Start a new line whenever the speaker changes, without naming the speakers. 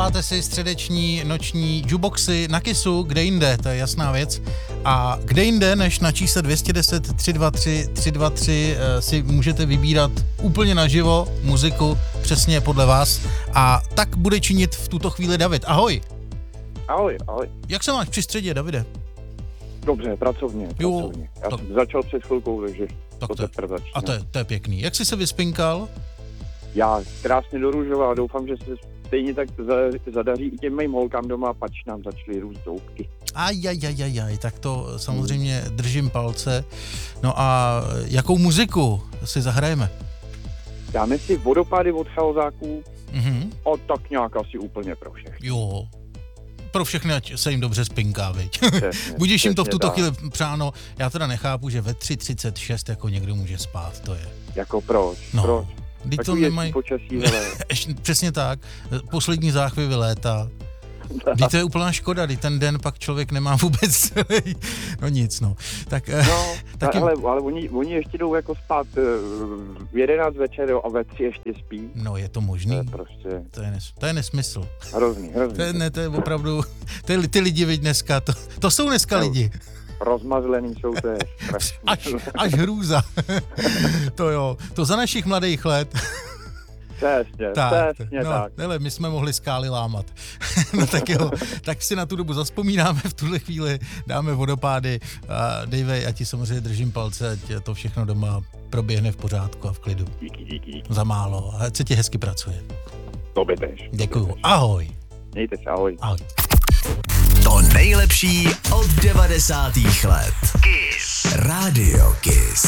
Dáváte si středeční, noční jukeboxy na Kissu, kde jinde, to je jasná věc. A kde jinde, než na čísle 210 323 323 si můžete vybírat úplně naživo muziku, přesně podle vás. A tak bude činit v tuto chvíli David. Ahoj.
Ahoj.
Jak se máš při středě, Davide?
Dobře, pracovně.
Jo,
Já
tak,
jsem začal před chvilkou, takže
tak
to teprve začíná.
a to je pěkný. Jak jsi se vyspinkal?
Já krásně do růžova a doufám, že se stejně tak zadaří i těm mým holkám doma, pač nám začaly růst doubky.
Ajajajajaj, tak to samozřejmě držím palce. No a jakou muziku si zahrajeme?
Dáme si Vodopády od Chaosáků
Mhm.
tak nějak asi úplně pro všechny.
Jo, pro všechny, ať se jim dobře spinká, viď?
Přesně,
Budíš jim to v
přesně
tuto
tak.
chvíli přáno. Já teda nechápu, že ve 3:36 jako někdo může spát, to je.
Jako proč?
No.
Proč?
Vždyť to
Takový hezký
nemají.
počasí, hele.
Přesně tak, poslední záchvěvy léta. Vždyť to je úplná škoda, kdy ten den pak člověk nemá vůbec celý. No nic, no. Tak,
No,
taky...
ale oni ještě jdou jako spát v 11 večer jo, a ve 3 ještě spí.
No je to
To
možný,
je prostě
to je nesmysl.
hrozný.
To je opravdu, ty lidi, viď dneska, to jsou dneska lidi.
Rozmazlený jsou to je strašný.
Až hrůza. To jo, to za našich mladých let.
Přesně tak.
Hele, my jsme mohli skály lámat. No tak jo, tak si na tu dobu zazpomínáme v tuhle chvíli, dáme Vodopády a Dave, já ti samozřejmě držím palce, ať to všechno doma proběhne v pořádku a v klidu.
Díky.
Za málo, a ať se ti hezky pracuje.
To by tež.
Děkuju, ahoj.
Mějte se, ahoj.
Ahoj.
To nejlepší od 90. let. Kiss. Radio Kiss.